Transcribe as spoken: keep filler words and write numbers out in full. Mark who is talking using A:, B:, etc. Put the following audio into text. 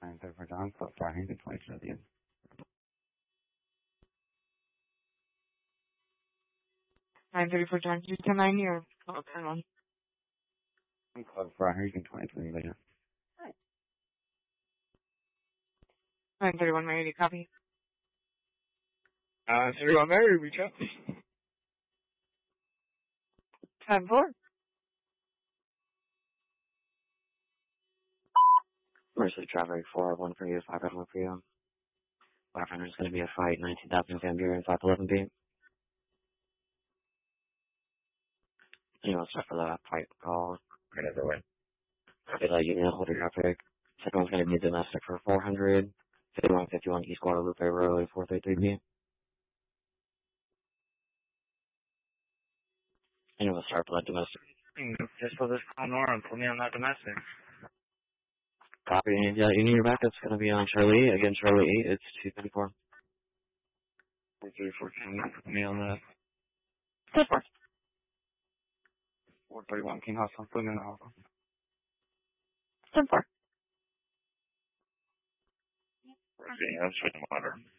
A: nine thirty for John, so far, Hagen twenty-two at the end.
B: nine thirty for John, you ten nine or oh, ten one.
A: I'm close for Hagen twenty-two later.
B: nine thirty-one, Mary, do you copy?
C: Uh, thirty-one, Mary, reach out.
B: ten four.
A: Mercy traffic four one for you, five one for you. five hundred is going to be a fight, nineteen thousand Van Buren, five eleven B. You want to start for the fight call, right over way. Okay, like, you need to hold your traffic. Second one's going to be domestic for four hundred, fifty-one fifty-one East Guadalupe Road, four thirty-three B. And we'll start for that domestic.
C: Just for this call, Nora, put me on that domestic.
A: Copy. Yeah, you need your backup. It's going to be on Charlie. Again, Charlie eight. It's two fifty-four.
C: four thirty-four, King, put me on that.
B: ten four.
C: four thirty-one, King Hustle, put me on the hustle.
B: ten four.
C: Okay, I'm switching water.